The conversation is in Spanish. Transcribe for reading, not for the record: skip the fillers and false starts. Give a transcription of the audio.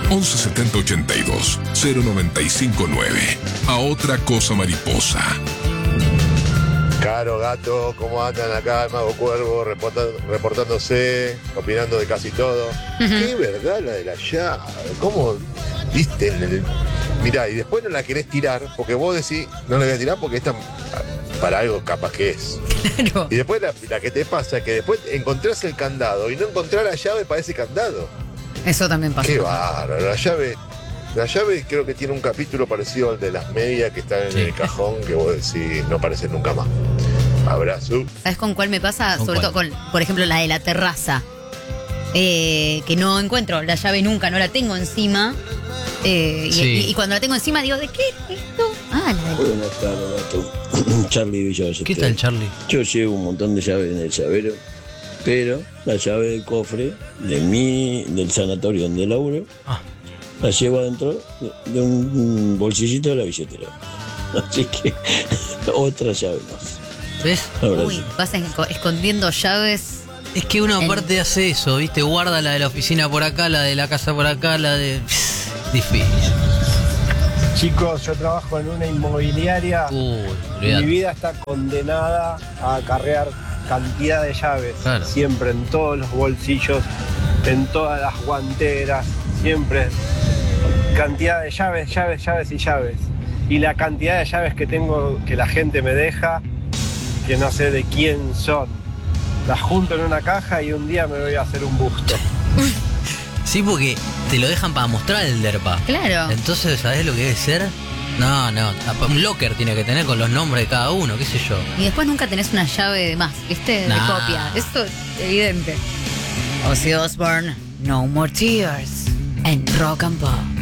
11 70 82 0959. A otra cosa mariposa. Caro, Gato, ¿cómo andan acá? El Mago Cuervo reportándose, opinando de casi todo. Qué verdad la de la llave. ¿Cómo viste? Mirá, y después no la querés tirar, porque vos decís, no la voy a tirar porque esta para algo capaz que es. Claro. Y después la que te pasa es que después encontrás el candado y no encontrás la llave para ese candado. Eso también pasa. Qué bárbaro. La llave creo que tiene un capítulo parecido al de las medias que están en el cajón, que vos decís, no aparecen nunca más. Abrazo. ¿Sabes con cuál me pasa? Sobre todo con, por ejemplo, la de la terraza. Que no encuentro la llave nunca, no la tengo encima. Y cuando la tengo encima digo, ¿de qué es esto? Ah, la de... Buenas tardes, Gato. Charlie Villolles. ¿Qué tal, Charlie? Yo llevo un montón de llaves en el llavero, pero la llave del cofre del sanatorio donde laburo, la llevo adentro de un bolsillito de la billetera. Así que otra llave más. ¿Ves? Uy, vas escondiendo llaves. Es que uno aparte hace eso, ¿viste? Guarda la de la oficina por acá, la de la casa por acá, la de... Difícil. Chicos, yo trabajo en una inmobiliaria. Mi vida está condenada a acarrear cantidad de llaves. Claro. Siempre en todos los bolsillos, en todas las guanteras, siempre cantidad de llaves, llaves y llaves. Y la cantidad de llaves que tengo que la gente me deja, que no sé de quién son. Las junto en una caja y un día me voy a hacer un busto. Sí, porque te lo dejan para mostrar el DERPA. Claro. Entonces, ¿sabés lo que debe ser? No, un locker tiene que tener con los nombres de cada uno, qué sé yo. Y después nunca tenés una llave de más, ¿viste? De copia. Esto es evidente. Ozzy Osbourne, No More Tears, en Rock and Pop.